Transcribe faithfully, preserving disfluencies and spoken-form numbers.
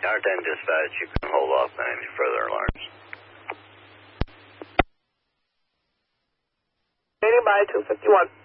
Tower ten dispatch, you can hold off on any further alarms. Standing by two fifty-one.